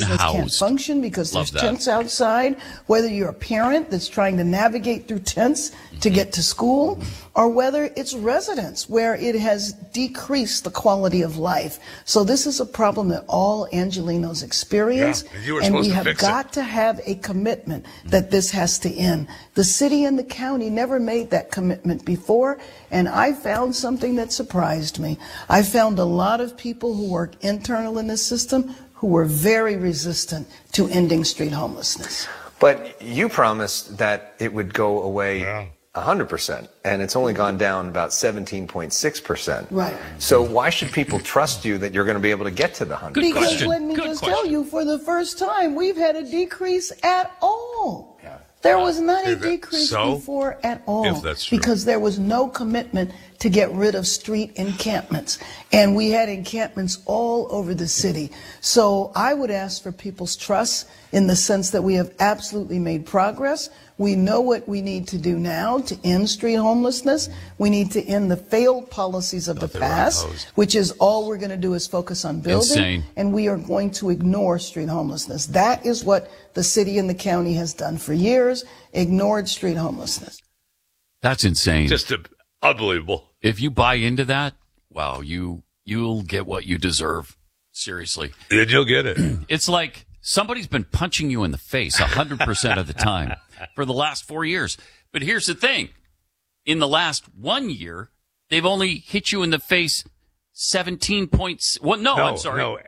business can't function because there's tents outside, whether you're a parent that's trying to navigate through tents to get to school, or whether it's residents where it has decreased the quality of life. So this is a problem that all Angelenos experience, and we have got to have a commitment that this has to end. The city and the county never made that commitment before, and I found something that surprised me. I found a lot of people who work internal in the system who were very resistant to ending street homelessness. But you promised that it would go away 100%, and it's only gone down about 17.6%. Right. So why should people trust you that you're going to be able to get to the 100%? Because let me just tell you, for the first time, we've had a decrease at all. There was not a decrease before at all, if that's true, because there was no commitment to get rid of street encampments. And we had encampments all over the city. So I would ask for people's trust in the sense that we have absolutely made progress. We know what we need to do now to end street homelessness. We need to end the failed policies of the past, which is all we're going to do is focus on building. And we are going to ignore street homelessness. That is what the city and the county has done for years, ignored street homelessness. That's insane. Just unbelievable. If you buy into that, wow, you'll get what you deserve. Seriously. Then you'll get it. It's like somebody's been punching you in the face 100% of the time for the last 4 years. But here's the thing. In the last 1 year, they've only hit you in the face 17 points. Well, no, I'm sorry. No,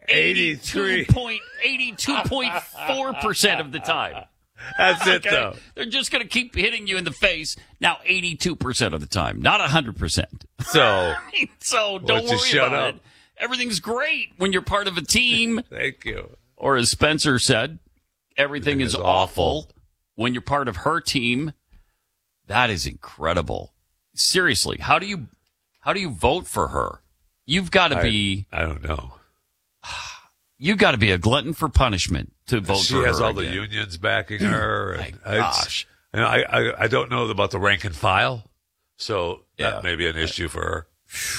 82.4% of the time. That's it, though. They're just going to keep hitting you in the face now 82% of the time, not 100%. So don't worry about it. Everything's great when you're part of a team. Thank you. Or as Spencer said, everything is awful when you're part of her team. That is incredible. Seriously, how do you vote for her? You've got to be. I don't know. You've got to be a glutton for punishment to vote for her. She has all again. the unions backing her. My gosh. And I don't know about the rank and file, so that may be an issue for her.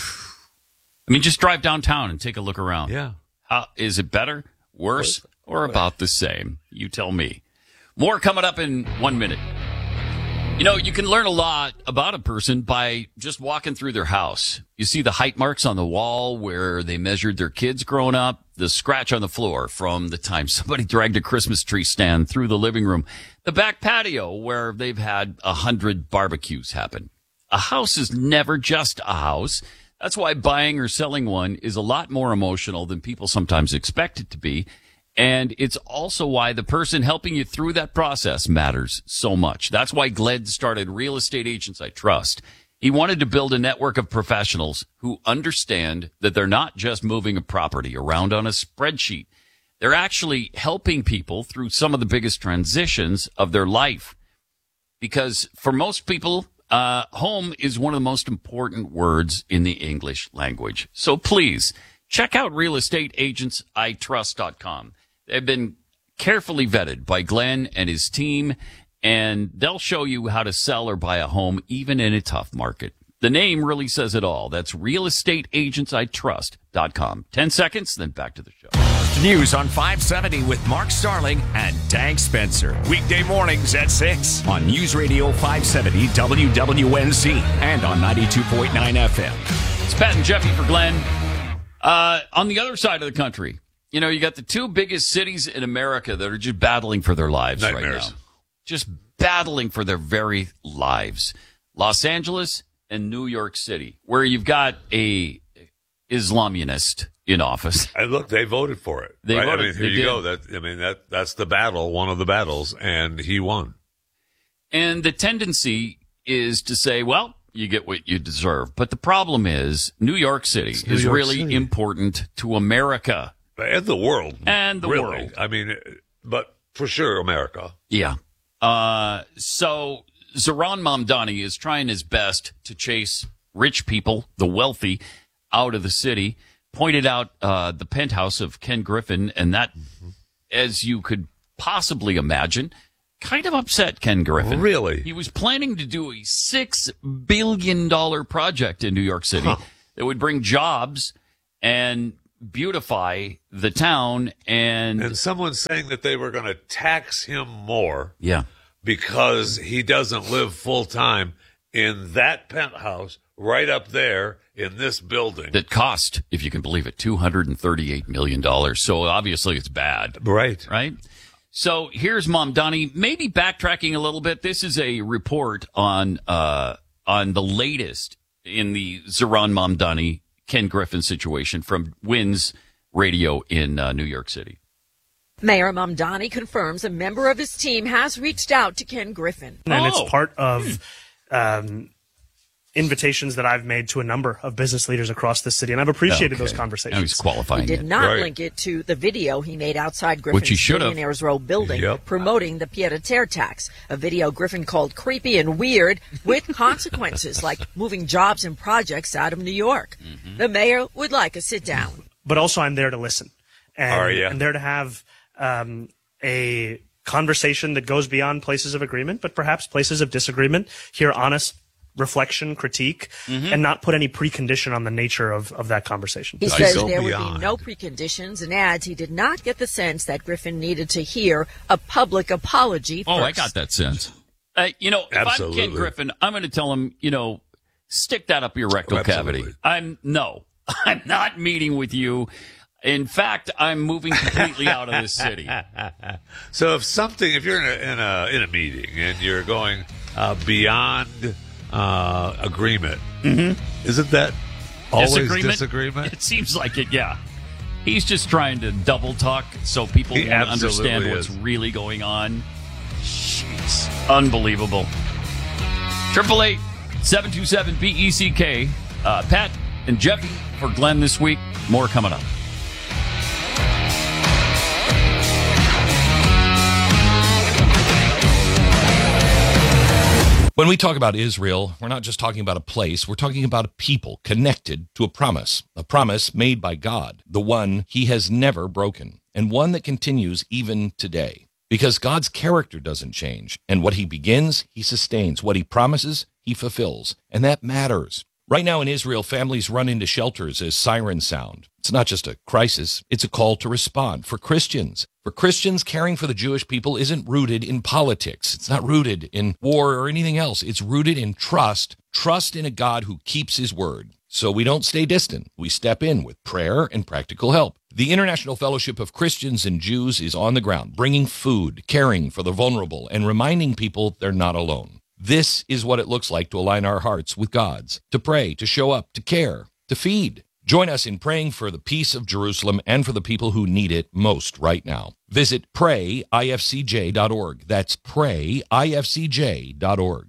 I mean, just drive downtown and take a look around. Yeah. Is it better, worse, or about the same? You tell me. More coming up in 1 minute. You know, you can learn a lot about a person by just walking through their house. You see the height marks on the wall where they measured their kids growing up, the scratch on the floor from the time somebody dragged a Christmas tree stand through the living room, the back patio where they've had 100 barbecues happen. A house is never just a house. That's why buying or selling one is a lot more emotional than people sometimes expect it to be. And it's also why the person helping you through that process matters so much. That's why Glenn started Real Estate Agents I Trust. He wanted to build a network of professionals who understand that they're not just moving a property around on a spreadsheet. They're actually helping people through some of the biggest transitions of their life. Because for most people, home is one of the most important words in the English language. So please check out realestateagentsitrust.com. They've been carefully vetted by Glenn and his team, and they'll show you how to sell or buy a home even in a tough market. The name really says it all. That's realestateagentsitrust.com. 10 seconds, then back to the show. News on 570 with Mark Starling and Dank Spencer. Weekday mornings at 6 on News Radio 570 WWNC and on 92.9 FM. It's Pat and Jeffy for Glenn. On the other side of the country, you know, you got the two biggest cities in America that are just battling for their lives right now. Just battling for their very lives. Los Angeles and New York City, where you've got a Islamunist in office. And look, they voted for it. They voted. I mean, here you go. That's the battle, one of the battles, and he won. And the tendency is to say, well, you get what you deserve. But the problem is New York City is really important to America. And the world. And the world. I mean, but for sure, America. Yeah. So Zohran Mamdani is trying his best to chase rich people, the wealthy, out of the city. Pointed out the penthouse of Ken Griffin, and that, as you could possibly imagine, kind of upset Ken Griffin. Really? He was planning to do a $6 billion project in New York City that would bring jobs and beautify the town. And someone's saying that they were going to tax him more. Yeah. Because he doesn't live full time in that penthouse right up there in this building. That cost, if you can believe it, $238 million. So obviously it's bad. Right. Right? So here's Mamdani, maybe backtracking a little bit. This is a report on the latest in the Zohran Mamdani, Ken Griffin situation from WINS Radio in New York City. Mayor Mamdani confirms a member of his team has reached out to Ken Griffin. And it's part of invitations that I've made to a number of business leaders across the city, and I've appreciated those conversations. Now he's qualifying He did not link it to the video he made outside Griffin's Billionaires Row building promoting the pied-à-terre tax, a video Griffin called creepy and weird with consequences like moving jobs and projects out of New York. The mayor would like a sit-down. But also I'm there to listen. And I'm there to have a conversation that goes beyond places of agreement, but perhaps places of disagreement, hear honest reflection, critique, and not put any precondition on the nature of that conversation. He says there would be no preconditions and adds he did not get the sense that Griffin needed to hear a public apology first. Oh, I got that sense. If I'm Ken Griffin, I'm going to tell him, stick that up your rectal cavity. I'm not meeting with you. In fact, I'm moving completely out of this city. So if you're in a meeting and you're going beyond agreement, isn't that always disagreement? It seems like it. Yeah, he's just trying to double talk so people won't understand what's really going on. Jeez, unbelievable. 888-727-BECK. Pat and Jeffy for Glenn this week. More coming up. When we talk about Israel, we're not just talking about a place, we're talking about a people connected to a promise made by God, the one he has never broken, and one that continues even today. Because God's character doesn't change, and what he begins, he sustains. What he promises, he fulfills, and that matters. Right now in Israel, families run into shelters as sirens sound. It's not just a crisis, it's a call to respond. For Christians, caring for the Jewish people isn't rooted in politics. It's not rooted in war or anything else. It's rooted in trust in a God who keeps his word. So we don't stay distant. We step in with prayer and practical help. The International Fellowship of Christians and Jews is on the ground, bringing food, caring for the vulnerable, and reminding people they're not alone. This is what it looks like to align our hearts with God's, to pray, to show up, to care, to feed. Join us in praying for the peace of Jerusalem and for the people who need it most right now. Visit prayifcj.org. That's prayifcj.org.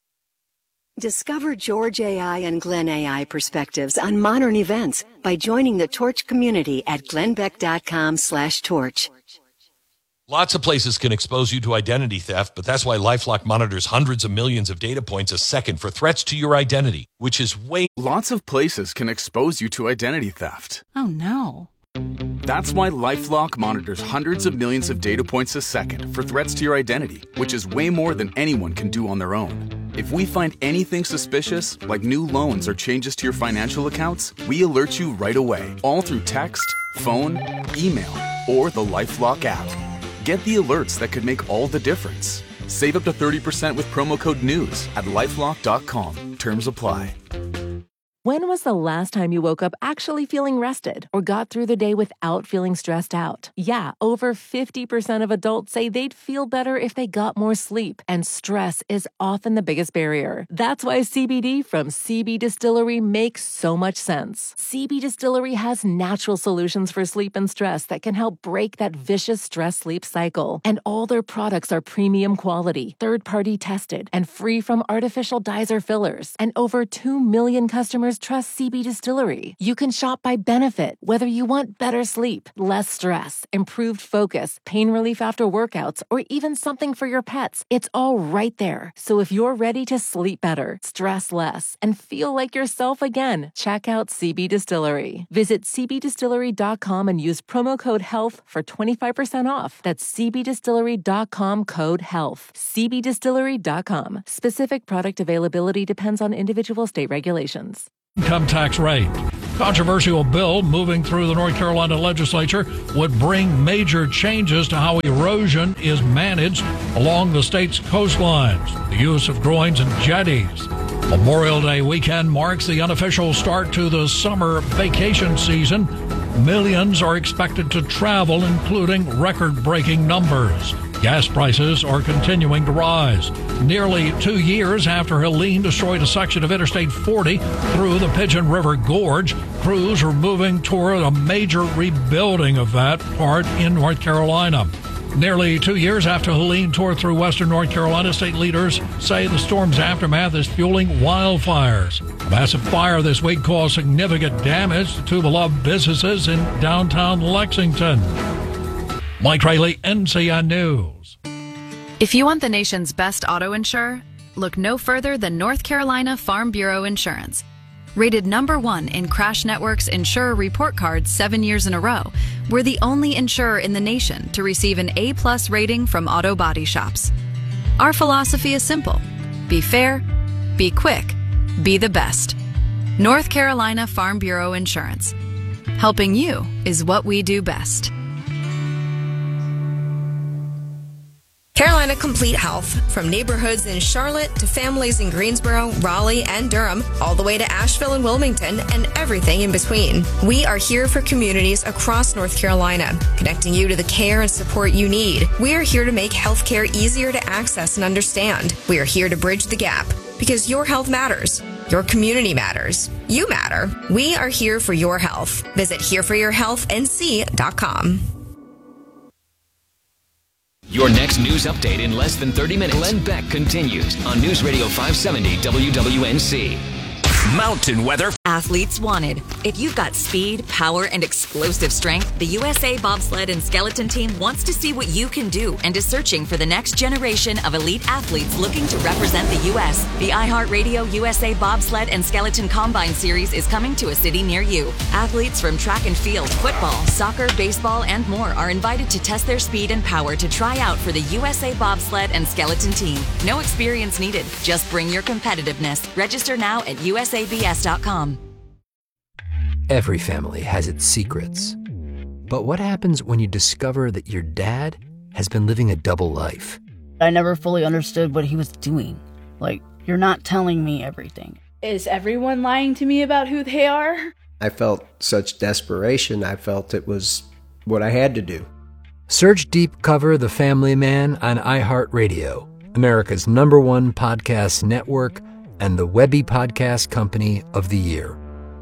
Discover George AI and Glenn AI perspectives on modern events by joining the Torch community at glennbeck.com/torch. Lots of places can expose you to identity theft, but that's why LifeLock monitors hundreds of millions of data points a second for threats to your identity, which is way... Lots of places can expose you to identity theft. Oh, no. That's why LifeLock monitors hundreds of millions of data points a second for threats to your identity, which is way more than anyone can do on their own. If we find anything suspicious, like new loans or changes to your financial accounts, we alert you right away, all through text, phone, email, or the LifeLock app. Get the alerts that could make all the difference. Save up to 30% with promo code NEWS at LifeLock.com. Terms apply. When was the last time you woke up actually feeling rested or got through the day without feeling stressed out? Yeah, over 50% of adults say they'd feel better if they got more sleep, and stress is often the biggest barrier. That's why CBD from CB Distillery makes so much sense. CB Distillery has natural solutions for sleep and stress that can help break that vicious stress-sleep cycle. And all their products are premium quality, third-party tested, and free from artificial dyes or fillers. And over 2 million customers trust CB Distillery. You can shop by benefit, whether you want better sleep, less stress, improved focus, pain relief after workouts, or even something for your pets. It's all right there. So if you're ready to sleep better, stress less, and feel like yourself again, check out CB Distillery. Visit cbdistillery.com and use promo code HEALTH for 25% off. That's cbdistillery.com code HEALTH. cbdistillery.com. Specific product availability depends on individual state regulations. income tax rate. Controversial bill moving through the North Carolina legislature would bring major changes to how erosion is managed along the state's coastlines. The use of groins and jetties. Memorial Day weekend marks the unofficial start to the summer vacation season. Millions are expected to travel, including record-breaking numbers. Gas prices are continuing to rise. Nearly 2 years after Helene destroyed a section of Interstate 40 through the Pigeon River Gorge, crews are moving toward a major rebuilding of that part in North Carolina. Nearly 2 years after Helene tore through western North Carolina, state leaders say the storm's aftermath is fueling wildfires. A massive fire this week caused significant damage to two beloved businesses in downtown Lexington. Mike Rayleigh, NCN News. If you want the nation's best auto insurer, look no further than North Carolina Farm Bureau Insurance. Rated #1 in Crash Network's Insurer Report Card 7 years in a row, we're the only insurer in the nation to receive an A+ rating from auto body shops. Our philosophy is simple. Be fair, be quick, be the best. North Carolina Farm Bureau Insurance. Helping you is what we do best. Carolina Complete Health. From neighborhoods in Charlotte to families in Greensboro, Raleigh, and Durham, all the way to Asheville and Wilmington, and everything in between. We are here for communities across North Carolina, connecting you to the care and support you need. We are here to make healthcare easier to access and understand. We are here to bridge the gap, because your health matters. Your community matters. You matter. We are here for your health. Visit hereforyourhealthnc.com. Your next news update in less than 30 minutes. Glenn Beck continues on News Radio 570 WWNC. Mountain weather. Athletes wanted. If you've got speed, power, and explosive strength, the USA Bobsled and Skeleton Team wants to see what you can do and is searching for the next generation of elite athletes looking to represent the U.S. The iHeartRadio USA Bobsled and Skeleton Combine Series is coming to a city near you. Athletes from track and field, football, soccer, baseball, and more are invited to test their speed and power to try out for the USA Bobsled and Skeleton Team. No experience needed. Just bring your competitiveness. Register now at usabs.com. Every family has its secrets. But what happens when you discover that your dad has been living a double life? I never fully understood what he was doing. Like, you're not telling me everything. Is everyone lying to me about who they are? I felt such desperation. I felt it was what I had to do. Search Deep Cover The Family Man on iHeartRadio, America's #1 podcast network, and the Webby Podcast Company of the Year.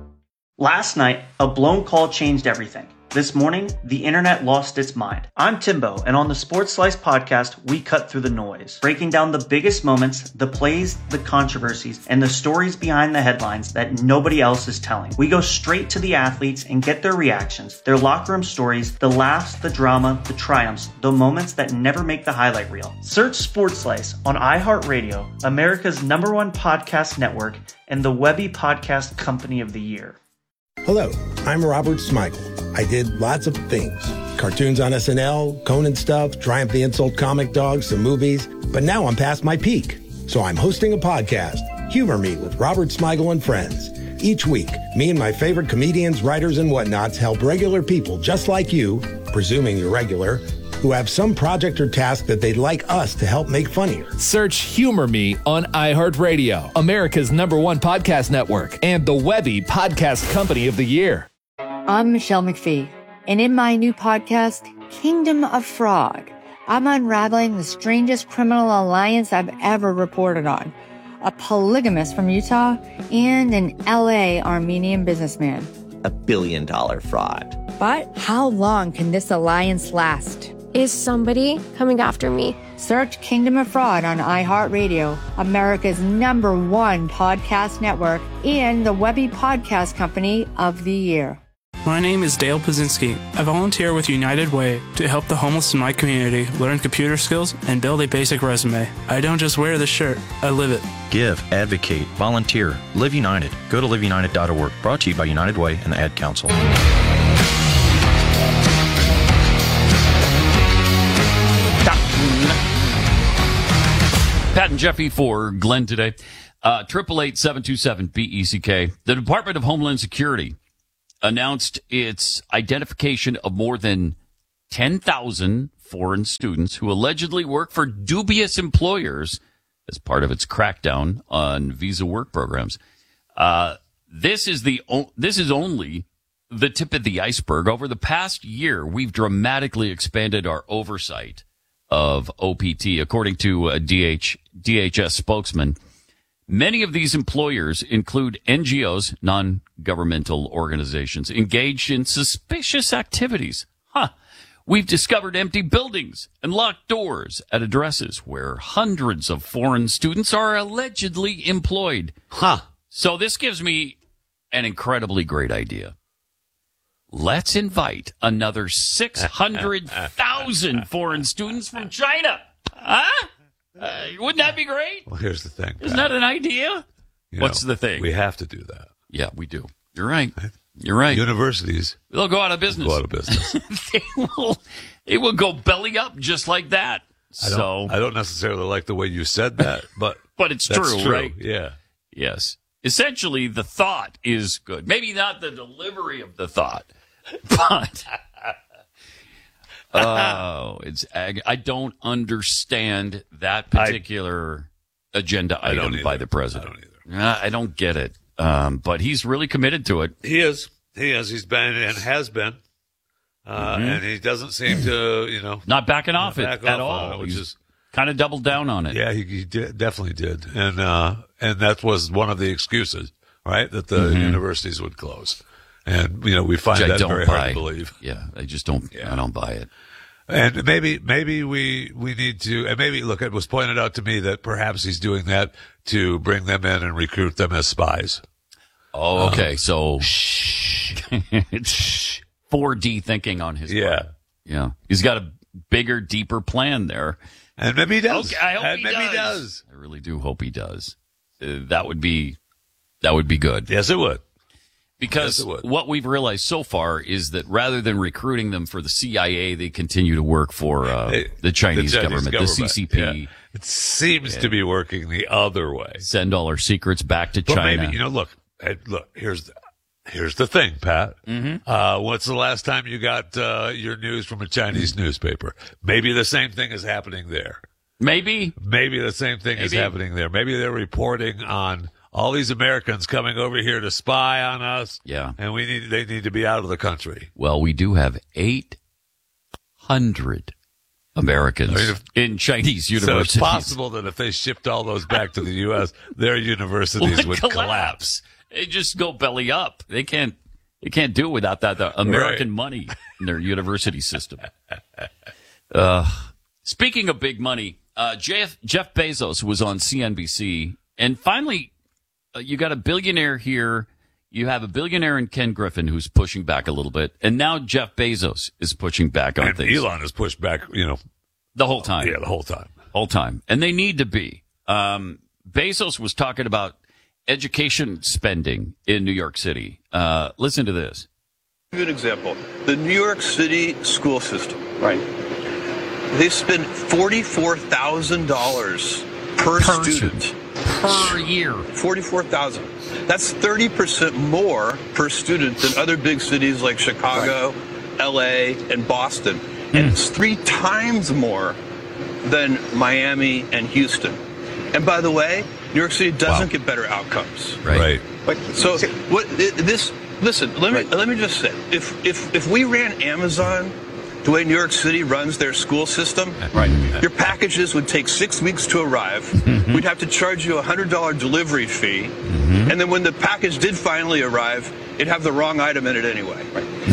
Last night, a blown call changed everything. This morning, the internet lost its mind. I'm Timbo, and on the Sports Slice podcast, we cut through the noise, breaking down the biggest moments, the plays, the controversies, and the stories behind the headlines that nobody else is telling. We go straight to the athletes and get their reactions, their locker room stories, the laughs, the drama, the triumphs, the moments that never make the highlight reel. Search Sports Slice on iHeartRadio, America's #1 podcast network, and the Webby Podcast Company of the Year. Hello, I'm Robert Smigel. I did lots of things. Cartoons on SNL, Conan stuff, Triumph the Insult Comic Dog, some movies. But now I'm past my peak. So I'm hosting a podcast, Humor Me with Robert Smigel and Friends. Each week, me and my favorite comedians, writers, and whatnots help regular people just like you, presuming you're regular, who have some project or task that they'd like us to help make funnier. Search Humor Me on iHeartRadio, America's #1 podcast network, and the Webby Podcast Company of the Year. I'm Michelle McPhee, and in my new podcast, Kingdom of Fraud, I'm unraveling the strangest criminal alliance I've ever reported on. A polygamist from Utah and an LA Armenian businessman. $1 billion fraud. But how long can this alliance last? Is somebody coming after me? Search Kingdom of Fraud on iHeartRadio, America's #1 podcast network, and the Webby Podcast Company of the Year. My name is Dale Pazinski. I volunteer with United Way to help the homeless in my community learn computer skills and build a basic resume. I don't just wear the shirt, I live it. Give, advocate, volunteer, Live United. Go to liveunited.org. Brought to you by United Way and the Ad Council. Pat and Jeffy for Glenn today. 888-727-BECK. The Department of Homeland Security announced its identification of more than 10,000 foreign students who allegedly work for dubious employers as part of its crackdown on visa work programs. This is only the tip of the iceberg. Over the past year, we've dramatically expanded our oversight of OPT, according to a DHS spokesman. Many of these employers include NGOs, non-governmental organizations, engaged in suspicious activities. We've discovered empty buildings and locked doors at addresses where hundreds of foreign students are allegedly employed. So this gives me an incredibly great idea. Let's invite another 600,000 foreign students from China. Wouldn't that be great? Well, here's the thing. Isn't that an idea? What's the thing? We have to do that. Yeah, we do. You're right. You're right. Universities. They'll go out of business. They will go belly up just like that. I don't necessarily like the way you said that, but it's true, right? Yeah. Yes. Essentially, the thought is good. Maybe not the delivery of the thought, but I don't understand that particular agenda item by the president. I don't get it. But he's really committed to it. He is. He's been and has been. And he doesn't seem to, not backing off it at all. Which is kind of doubled down on it. Yeah, he definitely did. And that was one of the excuses, right? That the universities would close. And, we find that very hard to believe. Yeah, I just don't, I don't buy it. And maybe we need to, and maybe, look, it was pointed out to me that perhaps he's doing that to bring them in and recruit them as spies. Oh, okay. So it's 4D thinking on his part. Yeah. He's got a bigger, deeper plan there. And maybe he does. Okay, I hope he does. I really do hope he does. That would be good. Yes, it would. Because what we've realized so far is that rather than recruiting them for the CIA, they continue to work for the Chinese government, the CCP. Yeah. It seems to be working the other way. Send all our secrets back to China. Maybe, look, here's the thing, Pat. What's the last time you got your news from a Chinese newspaper? Maybe the same thing is happening there. Maybe the same thing is happening there. Maybe they're reporting on all these Americans coming over here to spy on us. Yeah. And they need to be out of the country. Well, we do have 800 Americans in Chinese universities. So it's possible that if they shipped all those back to the U.S., their universities would collapse. They just go belly up. They can't do it without the American money in their university system. Speaking of big money, Jeff Bezos was on CNBC, and finally, you got a billionaire here. You have a billionaire in Ken Griffin who's pushing back a little bit, and now Jeff Bezos is pushing back on things. Elon has pushed back, the whole time. Yeah, the whole time. And they need to be. Bezos was talking about education spending in New York City. Listen to this. I'll give you an example. The New York City school system. Right. They spend $44,000 per student. Per year. $44,000. That's 30% more per student than other big cities like Chicago, LA, and Boston. And it's 3 times more than Miami and Houston. And by the way, New York City doesn't get better outcomes. Right. So listen, let me just say, if we ran Amazon the way New York City runs their school system, your packages would take 6 weeks to arrive. We'd have to charge you a $100 delivery fee. And then when the package did finally arrive, it'd have the wrong item in it anyway.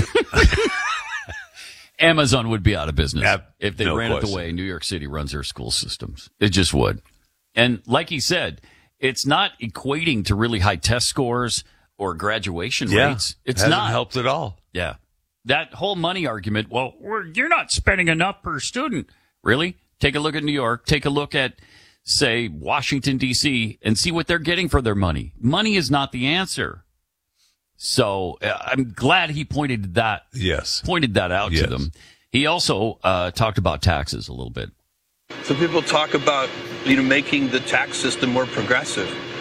Amazon would be out of business if they ran it the way New York City runs their school systems. It just would. And like he said, it's not equating to really high test scores or graduation rates. It hasn't helped at all. Yeah. That whole money argument, well, you're not spending enough per student. Really? Take a look at New York. Take a look at, say, Washington, D.C., and see what they're getting for their money. Money is not the answer. So I'm glad he pointed that out to them. He also talked about taxes a little bit. So people talk about, making the tax system more progressive.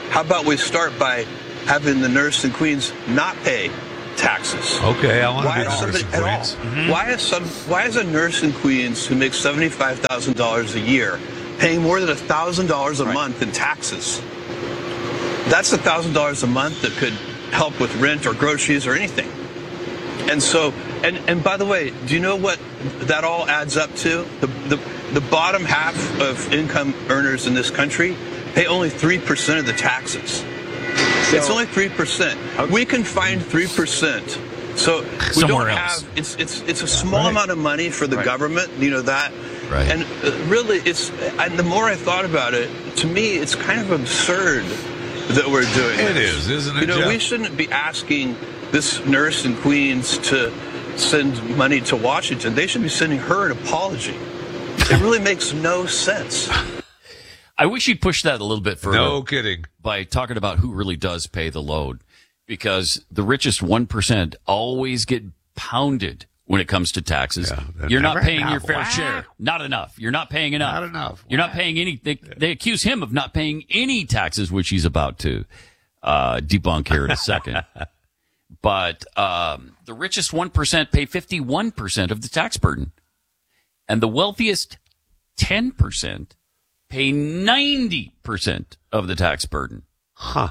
How about we start by having the nurse in Queens not pay taxes? Okay, I want to be the nurse in At all? Queens. Mm-hmm. Why is a nurse in Queens who makes $75,000 a year paying more than $1,000 a month in taxes? That's $1,000 a month that could help with rent or groceries or anything. And so, and by the way, do you know what that all adds up to? The bottom half of income earners in this country pay only 3% of the taxes. It's only 3%. We can find 3%. So we Somewhere don't else. have. It's a small amount of money for the government. You know that. Right. And really, and the more I thought about it, to me, it's kind of absurd that we're doing It this. is, isn't it, You know, Jeff? we shouldn't be asking this nurse in Queens to send money to Washington. They should be sending her an apology. It really makes no sense. I wish he'd push that a little bit further. No kidding. By talking about who really does pay the load. Because the richest 1% always get pounded when it comes to taxes. You're not paying your fair share. Not enough. You're not paying enough. Not enough. You're not paying any. They accuse him of not paying any taxes, which he's about to debunk here in a second. But the richest 1% pay 51% of the tax burden. And the wealthiest 10% pay 90% of the tax burden. Huh.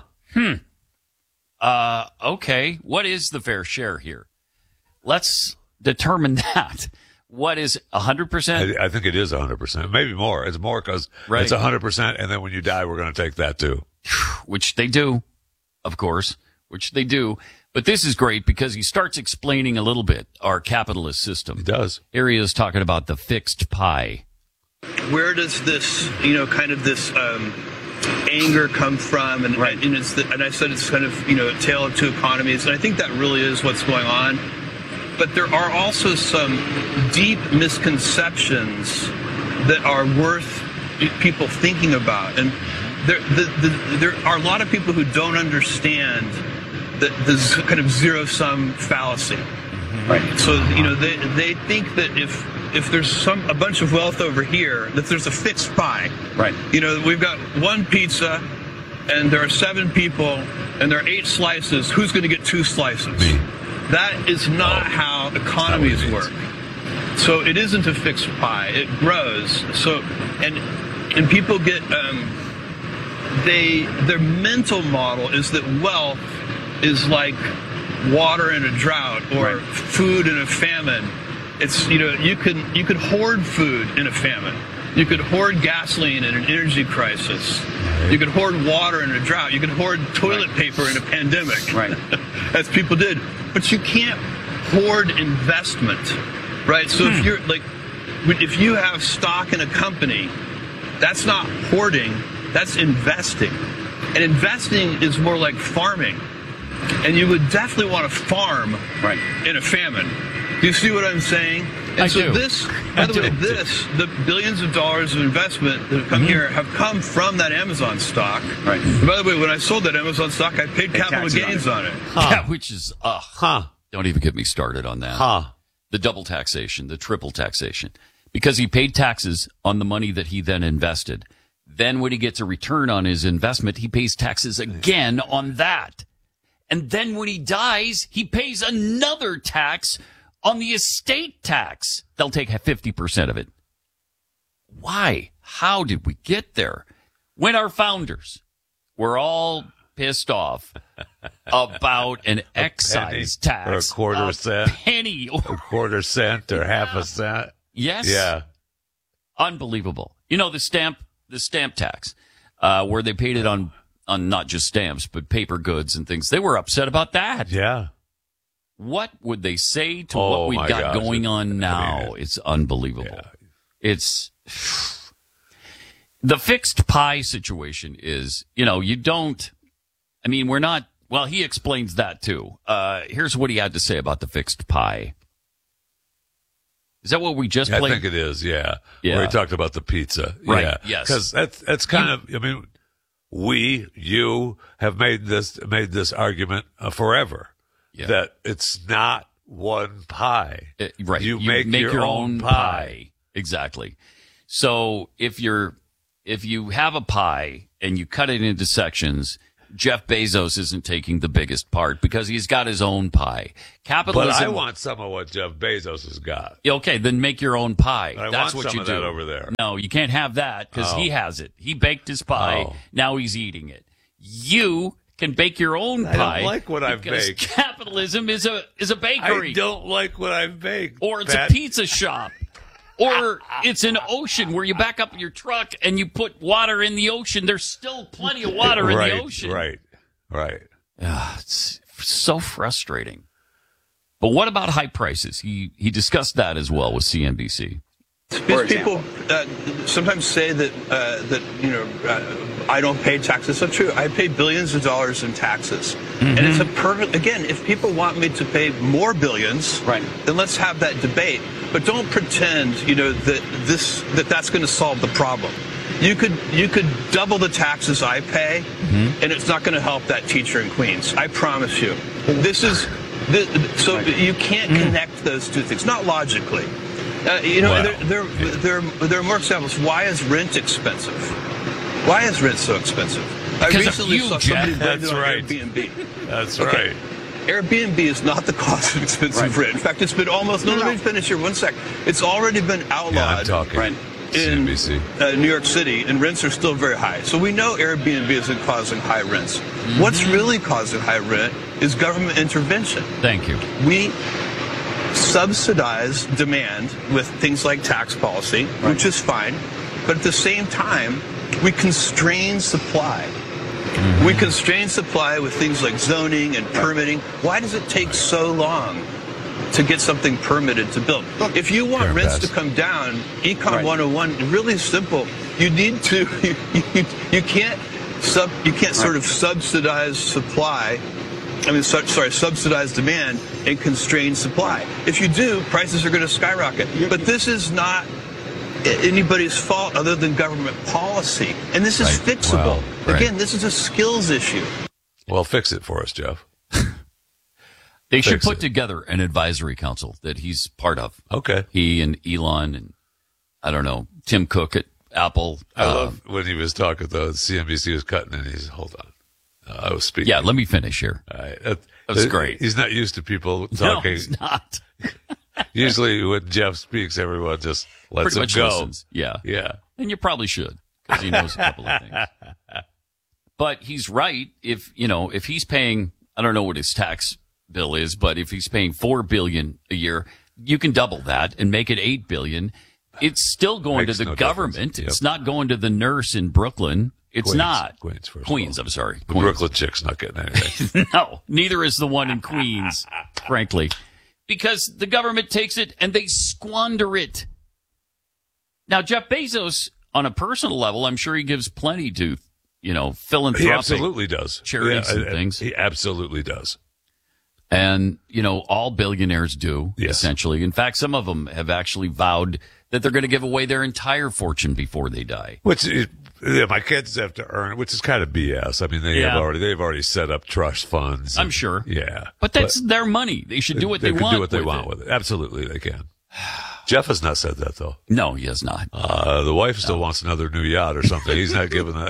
Okay. What is the fair share here? Let's determine that. What is 100%? I think it is 100%. Maybe more. It's more because Right. it's 100%, and then when you die, we're going to take that too. Which they do, of course, which they do. But this is great because he starts explaining a little bit our capitalist system. He does. Here he is talking about the fixed pie. Where does this, kind of this anger come from? And I said it's kind of, a tale of two economies. And I think that really is what's going on. But there are also some deep misconceptions that are worth people thinking about. And there are a lot of people who don't understand that this kind of zero-sum fallacy. Right. So, they think that if there's a bunch of wealth over here, that there's a fixed pie. Right. We've got one pizza, and there are 7 people, and there are 8 slices. Who's going to get 2 slices? Me. That is not how economies work. So it isn't a fixed pie. It grows. So, and people get, their mental model is that wealth is like water in a drought or food in a famine. It's, you could hoard food in a famine. You could hoard gasoline in an energy crisis. You could hoard water in a drought. You could hoard toilet paper in a pandemic. Right. As people did. But you can't hoard investment. Right? So if you're if you have stock in a company, that's not hoarding, that's investing. And investing is more like farming. And you would definitely want to farm in a famine. Do you see what I'm saying? And I so do. the billions of dollars of investment that have come here have come from that Amazon stock. Right. And by the way, when I sold that Amazon stock, I paid capital gains on it. Yeah, which is, don't even get me started on that. The double taxation, the triple taxation. Because he paid taxes on the money that he then invested. Then when he gets a return on his investment, he pays taxes again on that. And then when he dies, he pays another tax on the estate tax. They'll take 50% of it. Why? How did we get there? When our founders were all pissed off about an excise tax. Or a quarter cent. Penny. A quarter cent or half a cent. Yes. Yeah. Unbelievable. The stamp tax, where they paid it on not just stamps, but paper goods and things. They were upset about that. Yeah. What would they say to what we've got going on now? It's unbelievable. Yeah. It's the fixed pie situation is, you don't, we're not, well, he explains that too. Here's what he had to say about the fixed pie. Is that what we just played? I think it is, yeah. Where he talked about the pizza. Right, yeah. yes. Because that's kind of, you have made this argument forever. Yeah. That it's not one pie. Right. You make your own pie. Exactly. So if you have a pie and you cut it into sections, Jeff Bezos isn't taking the biggest part because he's got his own pie. Capitalism. But I want some of what Jeff Bezos has got. Okay, then make your own pie. I That's want what some you of do. that over there. No, you can't have that because he has it. He baked his pie. Oh. Now he's eating it. You can bake your own pie. I don't like what I've because baked. Capitalism is a bakery. I don't like what I've baked. Or it's Pat. a pizza shop. Or it's an ocean where you back up your truck and you put water in the ocean. There's still plenty of water in the ocean. Right. It's so frustrating. But what about high prices? He discussed that as well with CNBC. Because people sometimes say that I don't pay taxes. That's not true. I pay billions of dollars in taxes, and it's a perfect. Again, if people want me to pay more billions, then let's have that debate. But don't pretend, that that's going to solve the problem. You could double the taxes I pay, and it's not going to help that teacher in Queens. I promise you. So you can't connect those two things, not logically. There are more examples. Why is rent expensive? Why is rent so expensive? I recently saw somebody blame it on Airbnb. That's right. Airbnb is not the cause of expensive rent. In fact, it's been almost. Let me finish here 1 sec. It's already been outlawed in New York City, and rents are still very high. So we know Airbnb isn't causing high rents. What's really causing high rent is government intervention. Thank you. We subsidize demand with things like tax policy, which is fine, but at the same time, we constrain supply. We constrain supply with things like zoning and permitting. Why does it take so long to get something permitted to build? If you want rents to come down, Econ 101, really simple. You need to, you can't sort of subsidize supply. Subsidize demand and constrain supply. If you do, prices are going to skyrocket. But this is not anybody's fault other than government policy. And this is fixable. Again, this is a skills issue. Well, fix it for us, Jeff. They should put together an advisory council that he's part of. Okay. He and Elon and, I don't know, Tim Cook at Apple. I love when he was talking, though, CNBC was cutting and he's, hold on. I was speaking. Yeah, let me finish here. That's great. He's not used to people talking. No, he's not. Usually when Jeff speaks, everyone just lets him go. Listens. Yeah. Yeah. And you probably should, because he knows a couple of things. But he's right. If he's paying, I don't know what his tax bill is, but if he's paying $4 billion a year, you can double that and make it $8 billion. It's still going to the government. Yep. It's not going to the nurse in Brooklyn. It's not. Queens, I'm sorry. The Brooklyn chick's not getting anything. No, neither is the one in Queens, frankly. Because the government takes it and they squander it. Now, Jeff Bezos, on a personal level, I'm sure he gives plenty to, philanthropic. He absolutely does. Charities and things. He absolutely does. And, all billionaires do, essentially. In fact, some of them have actually vowed that they're going to give away their entire fortune before they die. My kids have to earn it, which is kind of BS. I mean, they've already set up trust funds. I'm sure. Yeah. But that's their money. They should do what they want. They can do what they want with it. Absolutely, they can. Jeff has not said that, though. No, he has not. The wife still wants another new yacht or something. He's not giving that.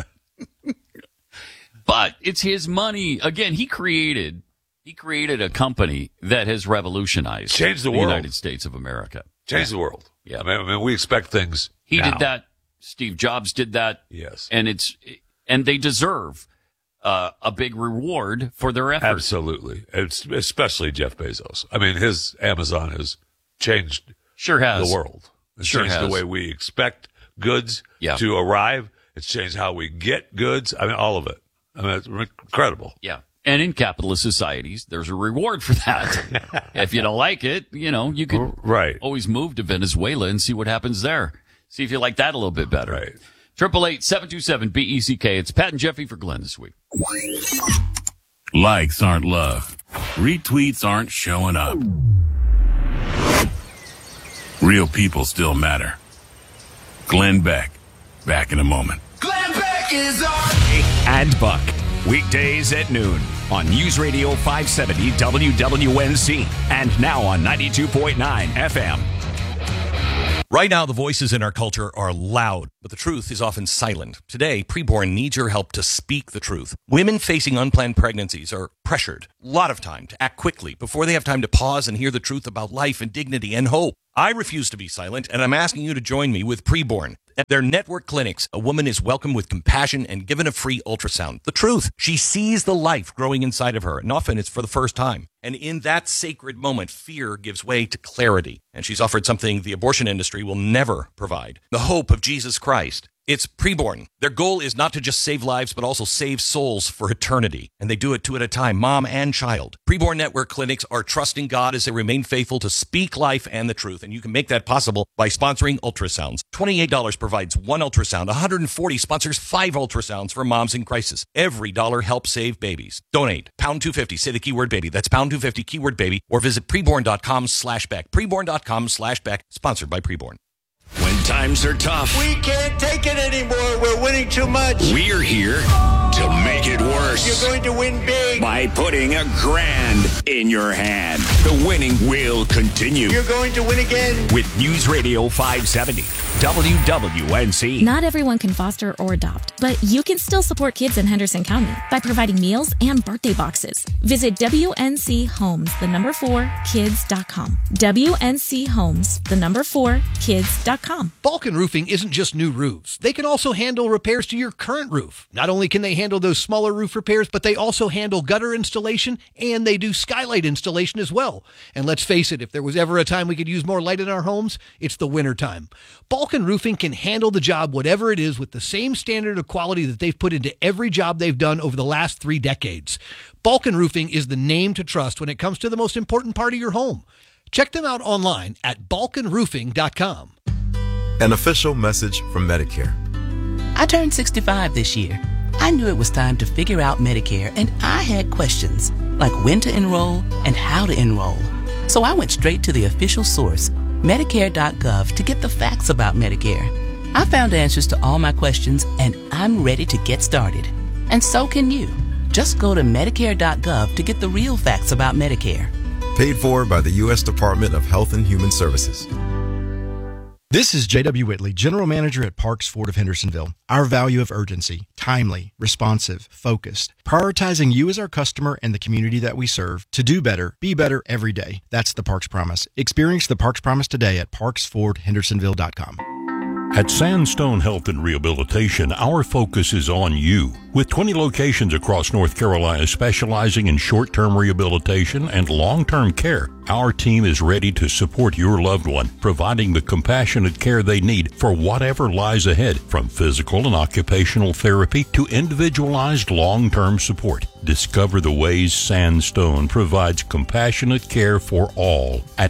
But it's his money. Again, he created a company that has revolutionized Changed the world. United States of America. Changed the world. Yeah. I mean, we expect things. He now. did that. Steve Jobs did that. Yes. And they deserve a big reward for their efforts. Absolutely. Especially Jeff Bezos. I mean, his Amazon has changed the world. It's changed the way we expect goods to arrive. It's changed how we get goods. I mean, all of it. I mean, it's incredible. Yeah. And in capitalist societies, there's a reward for that. If you don't like it, you can always move to Venezuela and see what happens there. See if you like that a little bit better. Right. 888-727-BECK. It's Pat and Jeffy for Glenn this week. Likes aren't love. Retweets aren't showing up. Real people still matter. Glenn Beck. Back in a moment. Glenn Beck is on. And Buck. Weekdays at noon on News Radio 570 WWNC and now on 92.9 FM. Right now, the voices in our culture are loud, but the truth is often silent. Today, Preborn needs your help to speak the truth. Women facing unplanned pregnancies are pressured a lot of time to act quickly before they have time to pause and hear the truth about life and dignity and hope. I refuse to be silent, and I'm asking you to join me with Preborn. At their network clinics, a woman is welcomed with compassion and given a free ultrasound. The truth, she sees the life growing inside of her, and often it's for the first time. And in that sacred moment, fear gives way to clarity. And she's offered something the abortion industry will never provide: the hope of Jesus Christ. It's Preborn. Their goal is not to just save lives, but also save souls for eternity. And they do it 2 at a time, mom and child. Preborn Network clinics are trusting God as they remain faithful to speak life and the truth. And you can make that possible by sponsoring ultrasounds. $28 provides 1 ultrasound. $140 sponsors 5 ultrasounds for moms in crisis. Every dollar helps save babies. Donate. Pound 250. Say the keyword baby. That's pound 250 keyword baby. Or visit preborn.com/Beck. Preborn.com/Beck. Sponsored by Preborn. When times are tough, we can't take it anymore. We're winning too much. We're here to make it worse. You're going to win big by putting $1,000 in your hand. The winning will continue. You're going to win again with News Radio 570 WWNC. Not everyone can foster or adopt, but you can still support kids in Henderson County by providing meals and birthday boxes. Visit WNCHomes4kids.com. WNCHomes4kids.com. Balkan Roofing isn't just new roofs. They can also handle repairs to your current roof. Not only can they handle those smaller roof repairs, but they also handle gutter installation, and they do skylight installation as well. And let's face it, if there was ever a time we could use more light in our homes, it's the winter time. Balkan Roofing can handle the job, whatever it is, with the same standard of quality that they've put into every job they've done over the last 3 decades. Balkan Roofing is the name to trust when it comes to the most important part of your home. Check them out online at balkanroofing.com. An official message from Medicare. I turned 65 this year. I knew it was time to figure out Medicare, and I had questions like when to enroll and how to enroll. So I went straight to the official source, Medicare.gov, to get the facts about Medicare. I found answers to all my questions, and I'm ready to get started. And so can you. Just go to Medicare.gov to get the real facts about Medicare. Paid for by the U.S. Department of Health and Human Services. This is J.W. Whitley, General Manager at Parks Ford of Hendersonville. Our value of urgency, timely, responsive, focused, prioritizing you as our customer and the community that we serve to do better, be better every day. That's the Parks Promise. Experience the Parks Promise today at parksfordhendersonville.com. At Sandstone Health and Rehabilitation, our focus is on you. With 20 locations across North Carolina specializing in short-term rehabilitation and long-term care, our team is ready to support your loved one, providing the compassionate care they need for whatever lies ahead, from physical and occupational therapy to individualized long-term support. Discover the ways Sandstone provides compassionate care for all at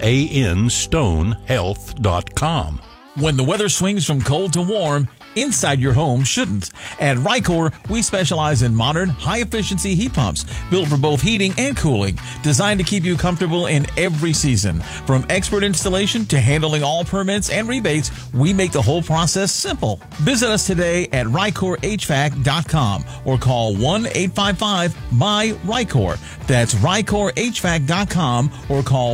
sanstonehealth.com. When the weather swings from cold to warm, inside your home shouldn't. At Rycor, we specialize in modern, high-efficiency heat pumps built for both heating and cooling, designed to keep you comfortable in every season. From expert installation to handling all permits and rebates, we make the whole process simple. Visit us today at RycorHVAC.com or call 1-855-MY-RYCOR. That's RycorHVAC.com or call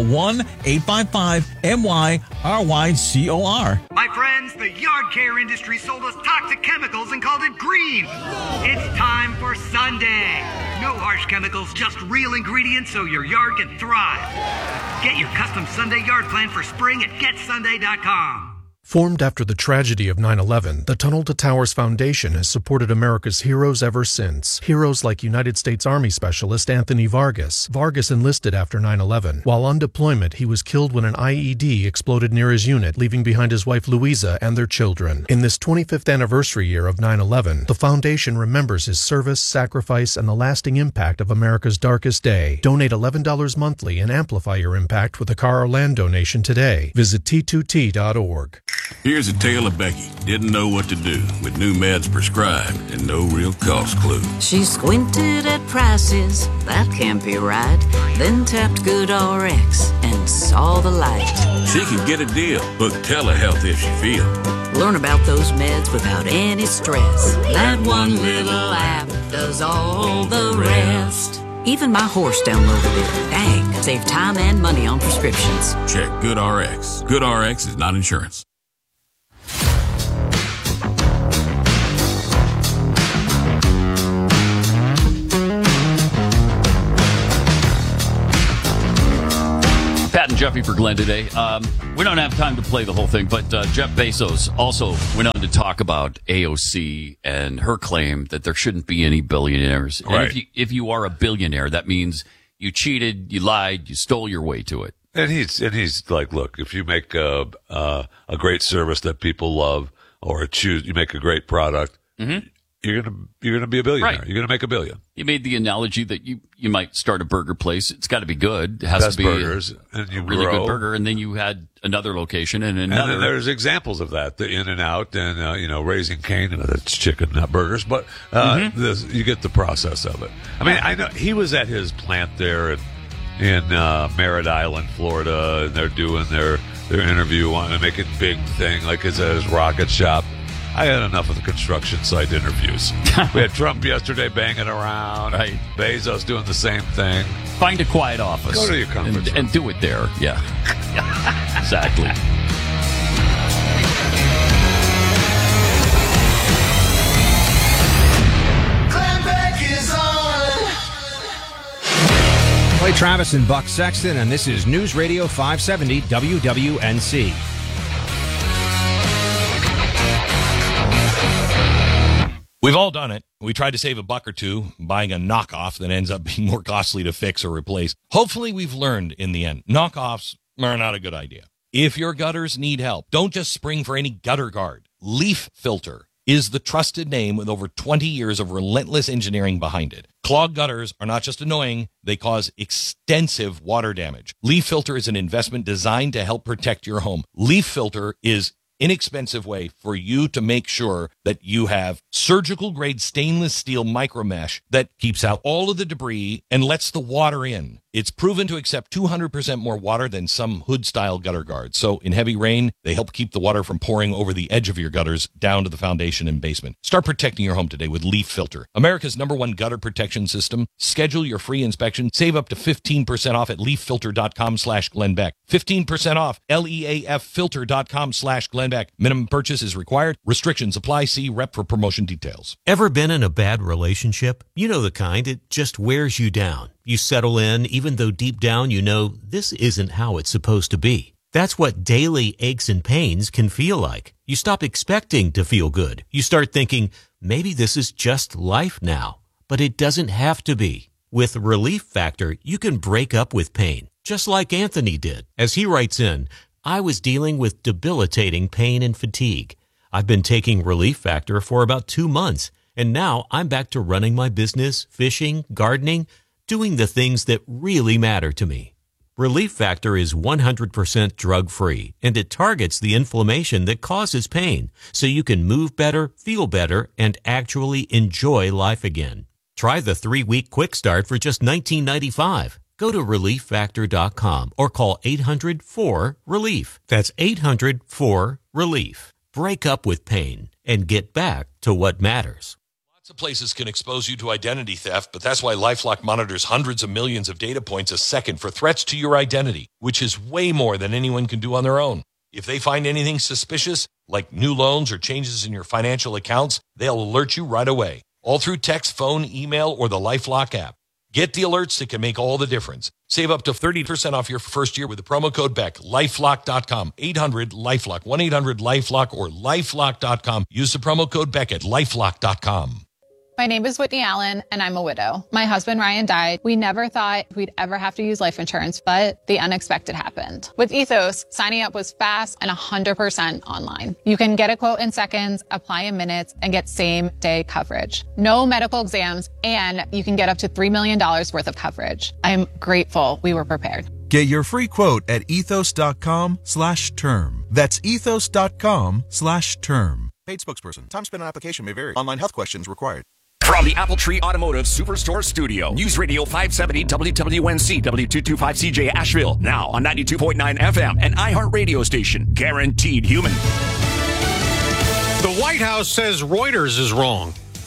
1-855-MY-RYCOR. My friends, the yard care industry sold us toxic chemicals and called it green. It's time for Sunday. No harsh chemicals, just real ingredients so your yard can thrive. Get your custom Sunday yard plan for spring at GetSunday.com. Formed after the tragedy of 9/11, the Tunnel to Towers Foundation has supported America's heroes ever since. Heroes like United States Army Specialist Anthony Vargas. Vargas enlisted after 9/11. While on deployment, he was killed when an IED exploded near his unit, leaving behind his wife Louisa and their children. In this 25th anniversary year of 9/11, the foundation remembers his service, sacrifice, and the lasting impact of America's darkest day. Donate $11 monthly and amplify your impact with a car or land donation today. Visit T2T.org. Here's a tale of Becky. Didn't know what to do with new meds prescribed and no real cost clue. She squinted at prices, that can't be right. Then tapped GoodRx and saw the light. She could get a deal. Book telehealth if she feels. Learn about those meds without any stress. That one little app does all the rest. Even my horse downloaded it. Dang, save time and money on prescriptions. Check GoodRx. GoodRx is not insurance. Pat and Jeffy for Glenn today. We don't have time to play the whole thing, but Jeff Bezos also went on to talk about AOC and her claim that there shouldn't be any billionaires. Right. And if you are a billionaire, that means you cheated, you lied, you stole your way to it. And he's like, look, if you make a great service that people love, or you make a great product, you're gonna be a billionaire. Right. You're gonna make $1 billion. You made the analogy that you might start a burger place. It's got to be good. It has Best to be burgers, and you a really grow. good burger. And then you had another location and another. And then there's examples of that, the In-N-Out and Raising Cane. That's chicken, not burgers, but you get the process of it. I mean, I know he was at his plant there in Merritt Island, Florida, and they're doing their interview on and making big thing like it's at his rocket shop. I had enough of the construction site interviews. We had Trump yesterday banging around. Right. Bezos doing the same thing. Find a quiet office. Go to your conference room. And do it there. Yeah. Exactly. Clay Travis and Buck Sexton, and this is News Radio 570 WWNC. We've all done it. We tried to save $1 or $2 buying a knockoff that ends up being more costly to fix or replace. Hopefully we've learned in the end. Knockoffs are not a good idea. If your gutters need help, don't just spring for any gutter guard. Leaf Filter is the trusted name with over 20 years of relentless engineering behind it. Clogged gutters are not just annoying, they cause extensive water damage. Leaf Filter is an investment designed to help protect your home. Leaf Filter is inexpensive way for you to make sure that you have surgical grade stainless steel micro mesh that keeps out all of the debris and lets the water in. It's proven to accept 200% more water than some hood-style gutter guards. So in heavy rain, they help keep the water from pouring over the edge of your gutters down to the foundation and basement. Start protecting your home today with Leaf Filter, America's #1 gutter protection system. Schedule your free inspection. Save up to 15% off at leaffilter.com/Glenn Beck. 15% off, leaffilter.com/Glenn Beck. Minimum purchase is required. Restrictions apply. See rep for promotion details. Ever been in a bad relationship? You know the kind. It just wears you down. You settle in, even though deep down you know this isn't how it's supposed to be. That's what daily aches and pains can feel like. You stop expecting to feel good. You start thinking, maybe this is just life now. But it doesn't have to be. With Relief Factor, you can break up with pain, just like Anthony did. As he writes in, I was dealing with debilitating pain and fatigue. I've been taking Relief Factor for about 2 months, and now I'm back to running my business, fishing, gardening, doing the things that really matter to me. Relief Factor is 100% drug-free, and it targets the inflammation that causes pain, so you can move better, feel better, and actually enjoy life again. Try the 3-week quick start for just $19.95. Go to ReliefFactor.com or call 800-4-RELIEF. That's 800-4-RELIEF. Break up with pain and get back to what matters. Lots of places can expose you to identity theft, but that's why LifeLock monitors hundreds of millions of data points a second for threats to your identity, which is way more than anyone can do on their own. If they find anything suspicious, like new loans or changes in your financial accounts, they'll alert you right away, all through text, phone, email, or the LifeLock app. Get the alerts that can make all the difference. Save up to 30% off your first year with the promo code BECK. LifeLock.com. 800-LifeLock. 1-800-LifeLock or LifeLock.com. Use the promo code BECK at LifeLock.com. My name is Whitney Allen, and I'm a widow. My husband, Ryan, died. We never thought we'd ever have to use life insurance, but the unexpected happened. With Ethos, signing up was fast and 100% online. You can get a quote in seconds, apply in minutes, and get same-day coverage. No medical exams, and you can get up to $3 million worth of coverage. I'm grateful we were prepared. Get your free quote at ethos.com/term. That's ethos.com/term. Paid spokesperson. Time spent on application may vary. Online health questions required. From the Apple Tree Automotive Superstore Studio, News Radio 570 WWNC W225CJ Asheville, now on 92.9 FM and iHeart Radio Station, guaranteed human. The White House says Reuters is wrong.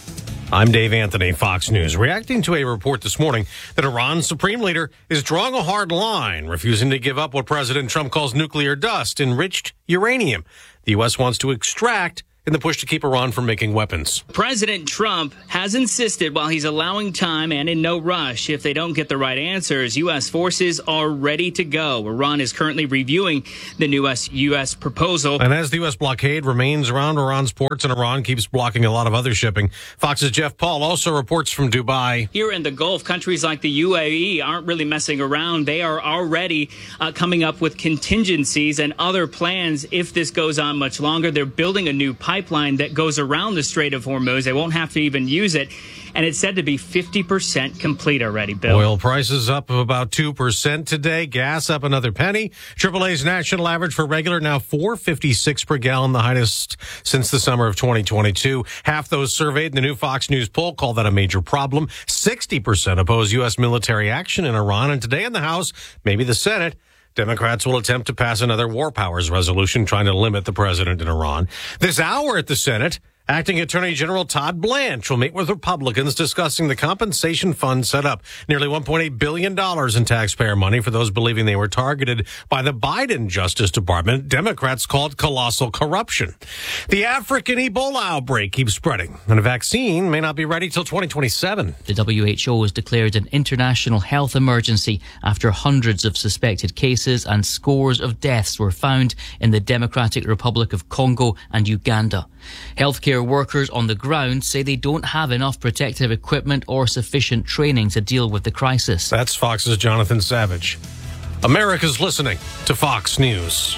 I'm Dave Anthony, Fox News, reacting to a report this morning that Iran's supreme leader is drawing a hard line, refusing to give up what President Trump calls nuclear dust, enriched uranium. The U.S. wants to extract in the push to keep Iran from making weapons. President Trump has insisted, while he's allowing time and in no rush, if they don't get the right answers, U.S. forces are ready to go. Iran is currently reviewing the new U.S. proposal. And as the U.S. blockade remains around Iran's ports and Iran keeps blocking a lot of other shipping, Fox's Jeff Paul also reports from Dubai. Here in the Gulf, countries like the UAE aren't really messing around. They are already coming up with contingencies and other plans if this goes on much longer. They're building a new pipeline that goes around the Strait of Hormuz. They won't have to even use it. And it's said to be 50% complete already, Bill. Oil prices up about 2% today. Gas up another penny. AAA's national average for regular now $4.56 per gallon, the highest since the summer of 2022. Half those surveyed in the new Fox News poll call that a major problem. 60% oppose U.S. military action in Iran. And today in the House, maybe the Senate, Democrats will attempt to pass another war powers resolution trying to limit the president in Iran. This hour at the Senate, Acting Attorney General Todd Blanche will meet with Republicans discussing the compensation fund set up. Nearly $1.8 billion in taxpayer money for those believing they were targeted by the Biden Justice Department. Democrats called colossal corruption. The African Ebola outbreak keeps spreading, and a vaccine may not be ready till 2027. The WHO has declared an international health emergency after hundreds of suspected cases and scores of deaths were found in the Democratic Republic of Congo and Uganda. Healthcare workers on the ground say they don't have enough protective equipment or sufficient training to deal with the crisis. That's Fox's Jonathan Savage. America's listening to Fox News.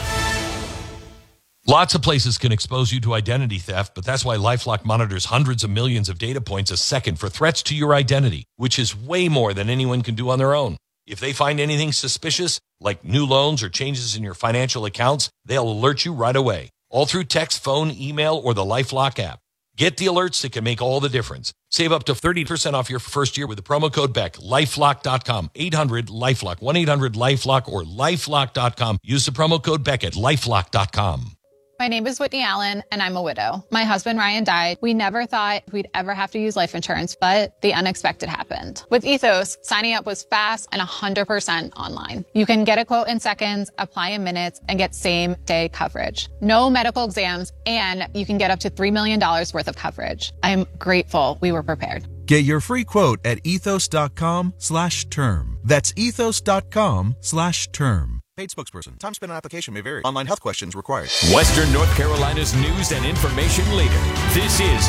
Lots of places can expose you to identity theft, but that's why LifeLock monitors hundreds of millions of data points a second for threats to your identity, which is way more than anyone can do on their own. If they find anything suspicious, like new loans or changes in your financial accounts, they'll alert you right away. All through text, phone, email, or the LifeLock app. Get the alerts that can make all the difference. Save up to 30% off your first year with the promo code BECK. LifeLock.com. 800-LifeLock. 1-800-LifeLock or LifeLock.com. Use the promo code BECK at LifeLock.com. My name is Whitney Allen, and I'm a widow. My husband, Ryan, died. We never thought we'd ever have to use life insurance, but the unexpected happened. With Ethos, signing up was fast and 100% online. You can get a quote in seconds, apply in minutes, and get same-day coverage. No medical exams, and you can get up to $3 million worth of coverage. I'm grateful we were prepared. Get your free quote at ethos.com/term. That's ethos.com/term. Paid spokesperson. Time spent on application may vary. Online health questions required. Western North Carolina's news and information leader. This is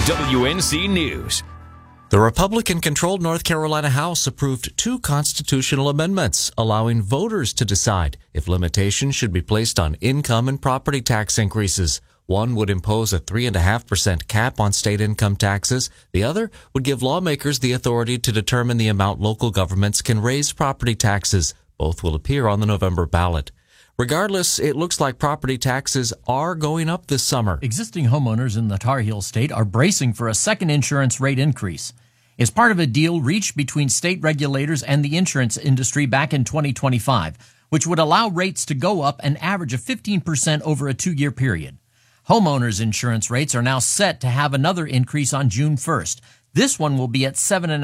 WWNC News. The Republican-controlled North Carolina House approved 2 constitutional amendments allowing voters to decide if limitations should be placed on income and property tax increases. One would impose a 3.5% cap on state income taxes. The other would give lawmakers the authority to determine the amount local governments can raise property taxes. Both will appear on the November ballot. Regardless, it looks like property taxes are going up this summer. Existing homeowners in the Tar Heel State are bracing for a second insurance rate increase. It's part of a deal reached between state regulators and the insurance industry back in 2025, which would allow rates to go up an average of 15% over a 2-year period. Homeowners insurance rates are now set to have another increase on June 1st. This one will be at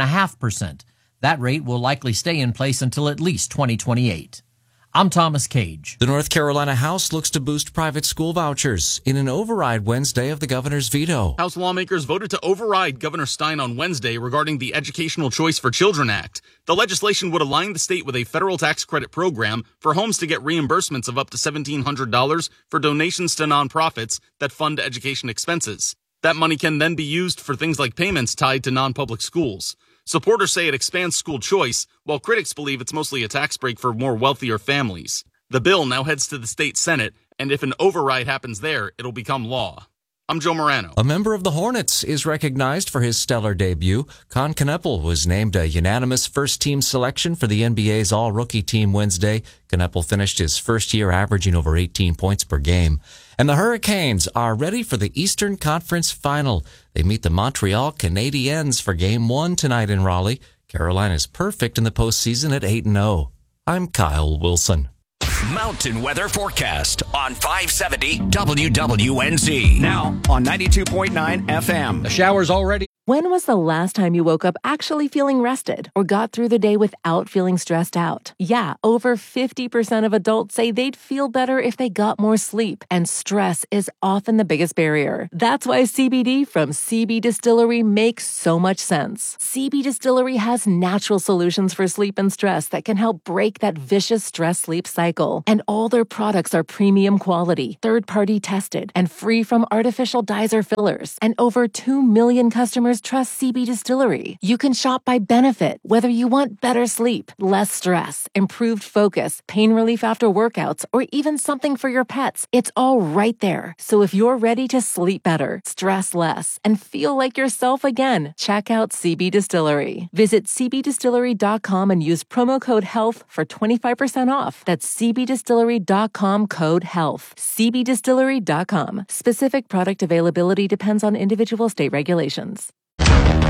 7.5%. That rate will likely stay in place until at least 2028. I'm Thomas Cage. The North Carolina House looks to boost private school vouchers in an override Wednesday of the governor's veto. House lawmakers voted to override Governor Stein on Wednesday regarding the Educational Choice for Children Act. The legislation would align the state with a federal tax credit program for homes to get reimbursements of up to $1,700 for donations to nonprofits that fund education expenses. That money can then be used for things like payments tied to non-public schools. Supporters say it expands school choice, while critics believe it's mostly a tax break for more wealthier families. The bill now heads to the state Senate, and if an override happens there, it'll become law. I'm Joe Morano. A member of the Hornets is recognized for his stellar debut. Con Kneppel was named a unanimous first-team selection for the NBA's all-rookie team Wednesday. Kneppel finished his first year averaging over 18 points per game. And the Hurricanes are ready for the Eastern Conference Final. They meet the Montreal Canadiens for Game 1 tonight in Raleigh. Carolina's perfect in the postseason at 8-0. I'm Kyle Wilson. Mountain weather forecast on 570 WWNZ. Now on 92.9 FM. The shower's already When was the last time you woke up actually feeling rested or got through the day without feeling stressed out? Yeah, over 50% of adults say they'd feel better if they got more sleep, and stress is often the biggest barrier. That's why CBD from CB Distillery makes so much sense. CB Distillery has natural solutions for sleep and stress that can help break that vicious stress-sleep cycle. And all their products are premium quality, third-party tested, and free from artificial dyes or fillers. And over 2 million customers trust CB Distillery. You can shop by benefit, whether you want better sleep, less stress, improved focus, pain relief after workouts, or even something for your pets. It's all right there. So if you're ready to sleep better, stress less, and feel like yourself again, check out CB Distillery. Visit cbdistillery.com and use promo code HEALTH for 25% off. That's cbdistillery.com, code HEALTH. cbdistillery.com. Specific product availability depends on individual state regulations.